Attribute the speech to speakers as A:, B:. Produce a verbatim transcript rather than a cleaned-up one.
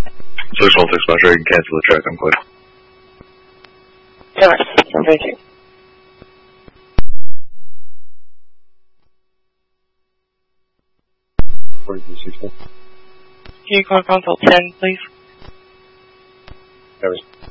A: Social exposure, you can cancel the track, I'm clear.
B: Alright, thank you.
A: forty-two sixty.
B: Can you call console ten, please?
A: Harris.